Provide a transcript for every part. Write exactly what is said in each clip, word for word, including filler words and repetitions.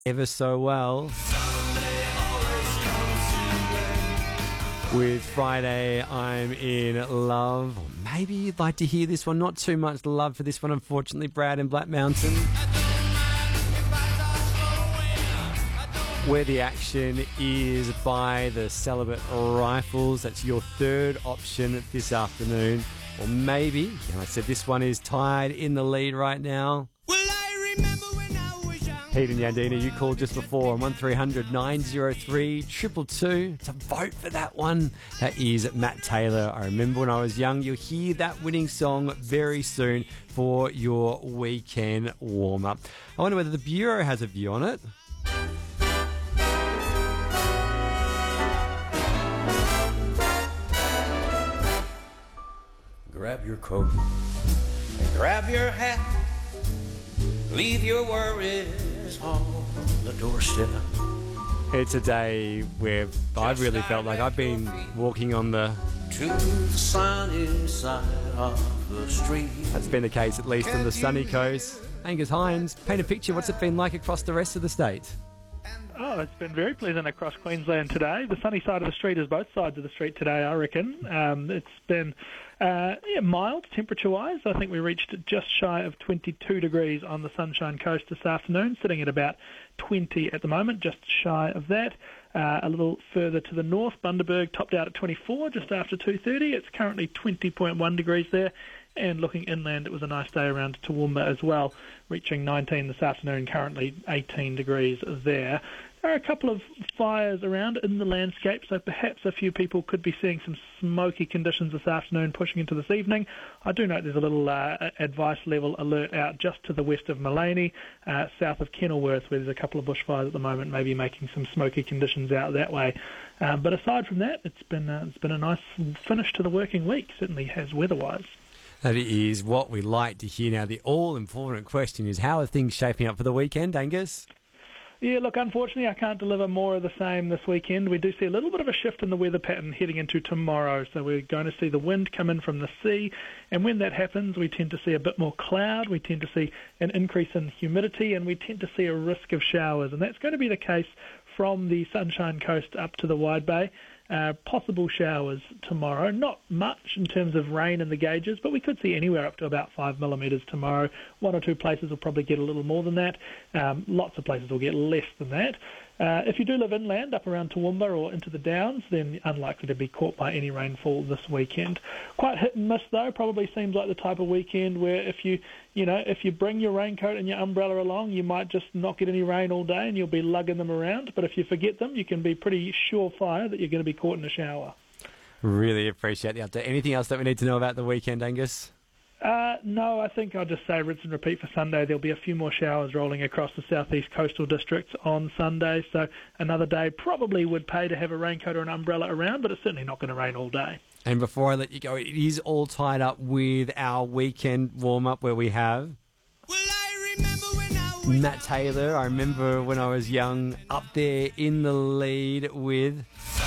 ever so well. With Friday, I'm in love. Or maybe you'd like to hear this one. Not too much love for this one, unfortunately, Brad in Black Mountain. Where the action is by the Celibate Rifles. That's your third option this afternoon. Or maybe, you know, I said this one is tied in the lead right now. Well, I remember when I was young. Pete and Yandina, you called just before on one three hundred nine oh three two two two to vote for that one. That is Matt Taylor. I remember when I was young. You'll hear that winning song very soon for your weekend warm-up. I wonder whether the Bureau has a view on it. Grab your coat and grab your hat. Leave your worries on the doorstep. It's a day where I've really felt like I've been walking on the... to the sunny side of the street. That's been the case at least on the sunny coast. Angus Hines, paint a picture. What's it been like across the rest of the state? Oh, it's been very pleasant across Queensland today. The sunny side of the street is both sides of the street today, I reckon. Um, it's been uh, yeah, mild temperature-wise. I think we reached just shy of twenty-two degrees on the Sunshine Coast this afternoon, sitting at about twenty at the moment, just shy of that. Uh, a little further to the north, Bundaberg topped out at twenty-four just after two thirty. It's currently twenty point one degrees there. And looking inland, it was a nice day around Toowoomba as well, reaching nineteen this afternoon, currently eighteen degrees there. There are a couple of fires around in the landscape, so perhaps a few people could be seeing some smoky conditions this afternoon pushing into this evening. I do note there's a little uh, advice level alert out just to the west of Mullaney, uh, south of Kenilworth, where there's a couple of bushfires at the moment, maybe making some smoky conditions out that way. Um, but aside from that, it's been, uh, it's been a nice finish to the working week, certainly has weather-wise. That is what we like to hear. Now, the all-important question is, how are things shaping up for the weekend, Angus? Yeah, look, unfortunately, I can't deliver more of the same this weekend. We do see a little bit of a shift in the weather pattern heading into tomorrow. So we're going to see the wind come in from the sea. And when that happens, we tend to see a bit more cloud. We tend to see an increase in humidity. And we tend to see a risk of showers. And that's going to be the case from the Sunshine Coast up to the Wide Bay. Uh, possible showers tomorrow. Not much in terms of rain in the gauges, but we could see anywhere up to about five millimetres tomorrow. One or two places will probably get a little more than that. Um, lots of places will get less than that. Uh, if you do live inland, up around Toowoomba or into the Downs, then unlikely to be caught by any rainfall this weekend. Quite hit and miss, though. Probably seems like the type of weekend where if you, you know, if you bring your raincoat and your umbrella along, you might just not get any rain all day and you'll be lugging them around. But if you forget them, you can be pretty surefire that you're going to be caught in a shower. Really appreciate the update. Anything else that we need to know about the weekend, Angus? Uh, no, I think I'll just say rinse and repeat for Sunday. There'll be a few more showers rolling across the southeast coastal districts on Sunday, so another day probably would pay to have a raincoat or an umbrella around, but it's certainly not going to rain all day. And before I let you go, it is all tied up with our weekend warm-up where we have... Well, I remember when I was Matt Taylor. I remember when I was young, up there in the lead with...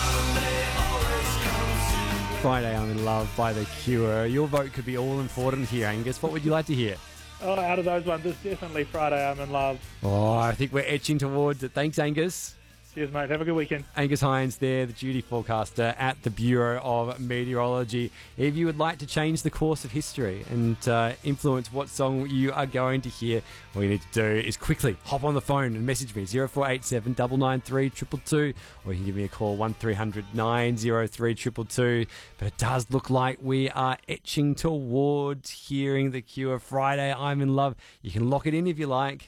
Friday I'm in Love by The Cure. Your vote could be all important here, Angus. What would you like to hear? Oh, out of those ones, it's definitely Friday I'm in Love. Oh, I think we're etching towards it. Thanks, Angus. Cheers, mate. Have a good weekend. Angus Hines there, the duty forecaster at the Bureau of Meteorology. If you would like to change the course of history and uh, influence what song you are going to hear, all you need to do is quickly hop on the phone and message me, zero four eight seven, nine nine three, two two two, or you can give me a call, one three hundred, nine oh three, two two two. But it does look like we are etching towards hearing The Cure. Friday, I'm in Love. You can lock it in if you like.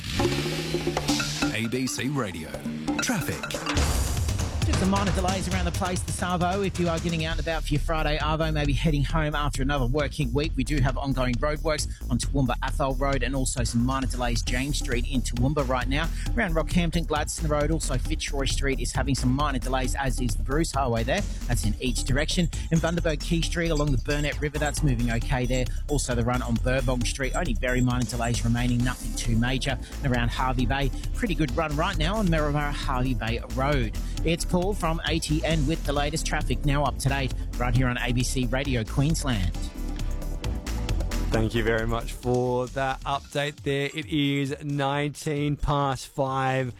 A B C Radio. Traffic. Just some minor delays around the place this Arvo. If you are getting out and about for your Friday Arvo, maybe heading home after another working week, we do have ongoing roadworks on Toowoomba Athol Road and also some minor delays James Street in Toowoomba right now. Around Rockhampton, Gladstone Road, also Fitzroy Street is having some minor delays, as is the Bruce Highway there. That's in each direction. In Bundaberg Quay Street along the Burnett River, that's moving okay there. Also the run on Burbong Street, only very minor delays remaining, nothing too major. And around Harvey Bay, pretty good run right now on Merrimara Harvey Bay Road. It's Paul from A T N with the latest traffic now up to date right here on A B C Radio Queensland. Thank you very much for that update there. It is nineteen past five.